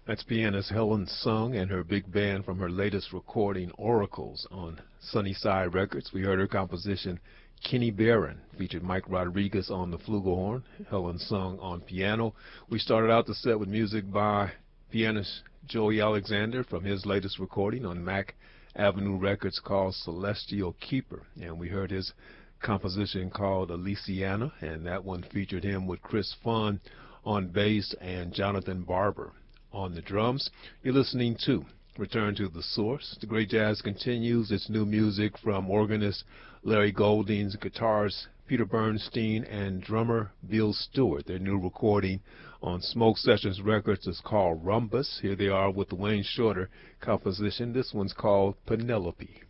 That's pianist Helen Sung and her big band from her latest recording, Oracles, on Sunnyside Records. We heard her composition, Kenny Barron, featured Mike Rodriguez on the flugelhorn, Helen Sung on piano. We started out the set with music by pianist Joey Alexander from his latest recording on Mack Avenue Records called Celestial Keeper. And we heard his composition called Elysiana, and that one featured him with Chris Funn on bass and Jonathan Barber on the drums. You're listening to Return to the Source. The Great Jazz continues. Its new music from organist Larry Goldings, guitarist Peter Bernstein, and drummer Bill Stewart. Their new recording on Smoke Sessions Records is called Rumbus. Here they are with the Wayne Shorter composition. This one's called Penelope.